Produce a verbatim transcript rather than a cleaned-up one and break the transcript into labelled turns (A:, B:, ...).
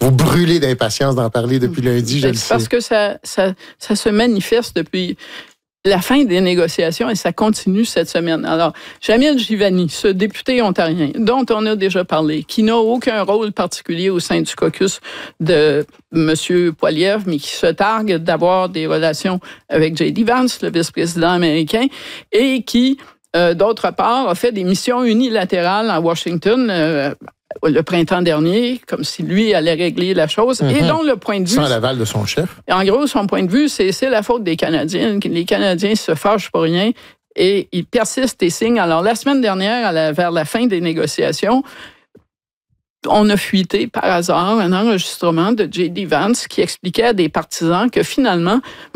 A: Vous brûlez d'impatience d'en parler depuis lundi, je
B: c'est
A: le sais.
B: Parce que ça, ça, ça se manifeste depuis la fin des négociations et ça continue cette semaine. Alors, Jamil Jivani, ce député ontarien dont on a déjà parlé, qui n'a aucun rôle particulier au sein du caucus de M. Poilievre, mais qui se targue d'avoir des relations avec J D Vance, le vice-président américain, et qui, euh, d'autre part, a fait des missions unilatérales à Washington euh, le printemps dernier, comme si lui allait régler la chose, mm-hmm. et dont le point de vue...
A: Sans l'aval de son chef.
B: En gros, son point de vue, c'est, c'est la faute des Canadiens. Les Canadiens se fâchent pour rien et ils persistent et signent. Alors, la semaine dernière, à la, vers la fin des négociations, on a fuité par hasard un enregistrement de J D Vance qui expliquait à des partisans que finalement,